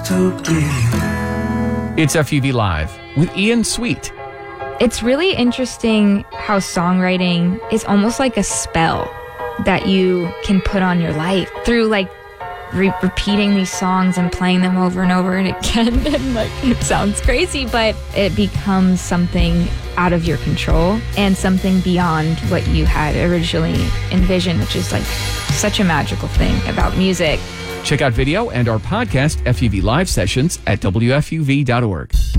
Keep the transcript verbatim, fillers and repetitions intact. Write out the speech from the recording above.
to be. It's F U V Live with Ian Sweet. It's really interesting how songwriting is almost like a spell that you can put on your life through like re- repeating these songs and playing them over and over and again. And like, it sounds crazy, but it becomes something out of your control and something beyond what you had originally envisioned, which is like such a magical thing about music. Check out video and our podcast F U V Live sessions at W F U V dot org.